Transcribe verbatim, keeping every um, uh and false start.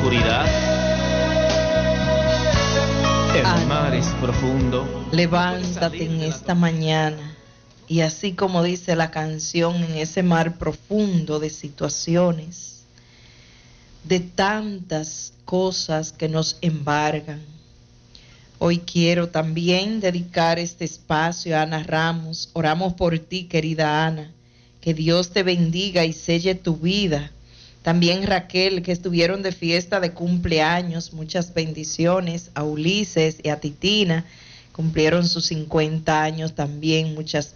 oscuridad. El Ah, mar es profundo. Levántate en esta mañana y así como dice la canción, en ese mar profundo de situaciones, de tantas cosas que nos embargan. Hoy quiero también dedicar este espacio a Ana Ramos. Oramos por ti, querida Ana. Que Dios te bendiga y selle tu vida. También Raquel, que estuvieron de fiesta de cumpleaños. Muchas bendiciones a Ulises y a Titina. Cumplieron sus cincuenta años también. Muchas